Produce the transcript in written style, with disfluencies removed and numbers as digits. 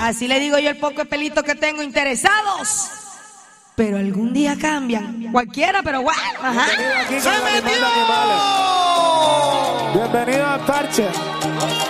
Así le digo yo el poco de pelito que tengo, interesados. Pero algún día cambian. Cualquiera, pero bueno. Ajá. ¡Se metió! Bienvenido al parche.